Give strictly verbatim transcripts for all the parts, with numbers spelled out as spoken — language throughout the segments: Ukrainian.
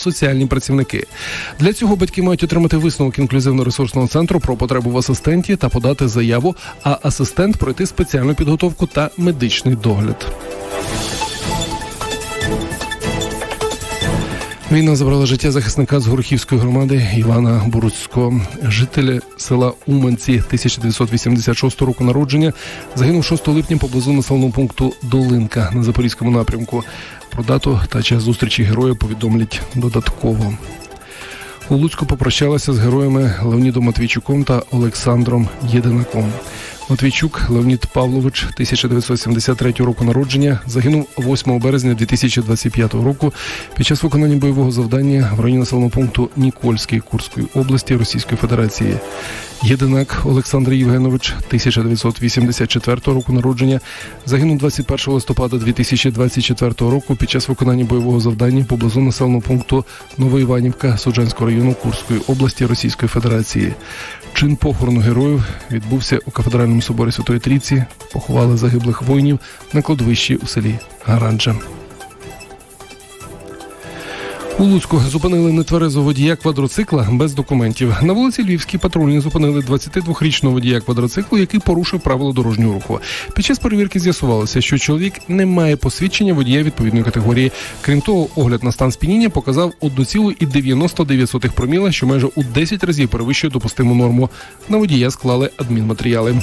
соціальні працівники. Для цього батьки мають отримати висновок інклюзивно-ресурсного центру про потребу в асистенті та подати заяву, а асистент пройти спеціальну підготовку та медичний догляд. Війна забрала життя захисника з Горохівської громади Івана Буруцького. Житель села Уманці тисяча дев'ятсот вісімдесят шостого року народження загинув шостого липня поблизу населеного пункту Долинка на Запорізькому напрямку. Про дату та час зустрічі героя повідомлять додатково. У Луцьку попрощалися з героями Леонідом Матвійчуком та Олександром Єдинаком. Матвійчук Леонід Павлович, тисяча дев'ятсот сімдесят третього року народження, загинув восьмого березня дві тисячі двадцять п'ятого року під час виконання бойового завдання в районі населеного пункту Нікольський Курської області Російської Федерації. Єдинак Олександр Євгенович, тисяча дев'ятсот вісімдесят четвертого року народження, загинув двадцять першого листопада дві тисячі двадцять четвертого року під час виконання бойового завдання поблизу населеного пункту Новоіванівка Суджанського району Курської області Російської Федерації. Чин похорону героїв відбувся у Кафедральному соборі Святої Трійці. Поховали загиблих воїнів на кладовищі у селі Гаранджа. У Луцьку зупинили нетверезого водія квадроцикла без документів. На вулиці Львівській патрульні зупинили двадцятидвохрічного водія квадроциклу, який порушив правила дорожнього руху. Під час перевірки з'ясувалося, що чоловік не має посвідчення водія відповідної категорії. Крім того, огляд на стан сп'яніння показав одна ціла дев'яносто дев'ять сотих проміла, що майже у десять разів перевищує допустиму норму. На водія склали адмінматеріали.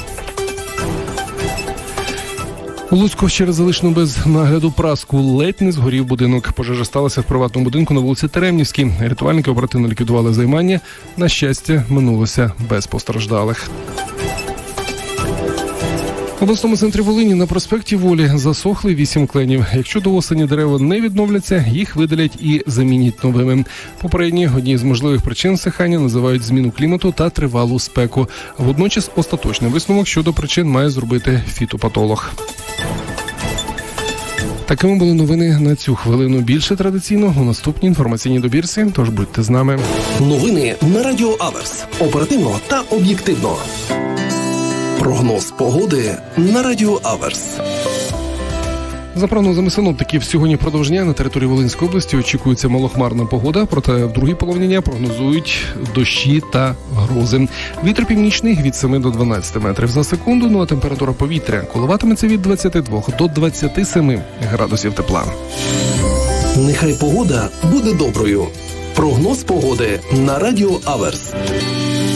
У Луцьку через залишену без нагляду праску ледь не згорів будинок. Пожежа сталася в приватному будинку на вулиці Теремнівській. Рятувальники оперативно ліквідували займання. На щастя, минулося без постраждалих. В обласному центрі Волині на проспекті Волі засохли вісім кленів. Якщо до осені дерева не відновляться, їх видалять і замінять новими. Попередні одні з можливих причин сихання називають зміну клімату та тривалу спеку. Водночас остаточний висновок щодо причин має зробити фітопатолог. Такими були новини на цю хвилину. Більше традиційно у наступній інформаційній добірці, тож будьте з нами. Новини на Радіо Аверс. Оперативно та об'єктивно. Прогноз погоди на Радіо Аверс. За прогнозами синоптиків, сьогодні впродовж дня на території Волинської області очікується малохмарна погода, проте в другій половині дня прогнозують дощі та грози. Вітер північний від семи до дванадцяти метрів за секунду, ну а температура повітря коливатиметься від двадцяти двох до двадцяти семи градусів тепла. Нехай погода буде доброю. Прогноз погоди на Радіо Аверс.